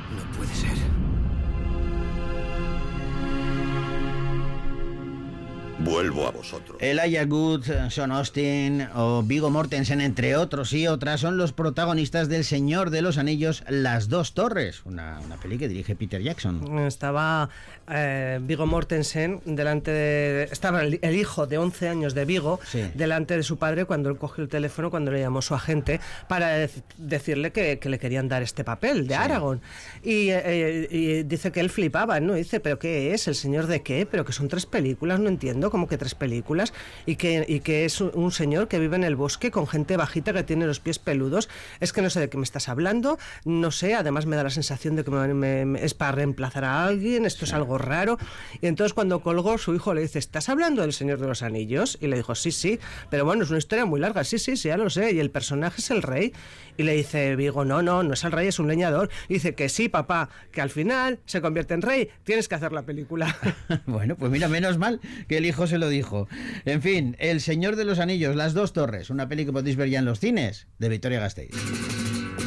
No puede ser. Vuelvo a vosotros. Elijah Wood, Sean Austin o Viggo Mortensen, entre otros y otras, son los protagonistas del Señor de los Anillos, Las Dos Torres, una peli que dirige Peter Jackson. Estaba Viggo Mortensen delante de... Estaba el hijo de 11 años de Viggo, sí, delante de su padre cuando él cogió el teléfono, cuando le llamó su agente para decirle que le querían dar este papel de Aragorn. Y dice que él flipaba, ¿no? Dice, ¿pero qué es? ¿El señor de qué? ¿Pero que son 3 películas? No entiendo, como que 3 películas, y que es un señor que vive en el bosque con gente bajita que tiene los pies peludos. Es que no sé de qué me estás hablando, no sé, además me da la sensación de que es para reemplazar a alguien, esto es algo raro. Y entonces cuando colgó, su hijo le dice, ¿estás hablando del Señor de los Anillos? Y le dijo, sí, pero bueno, es una historia muy larga, sí, ya lo sé, y el personaje es el rey. Y le dice Viggo, no es el rey, es un leñador. Y dice que sí, papá, que al final se convierte en rey, tienes que hacer la película. Bueno, pues mira, menos mal que el hijo se lo dijo. En fin, El Señor de los Anillos, Las Dos Torres, una peli que podéis ver ya en los cines, de Vitoria Gasteiz.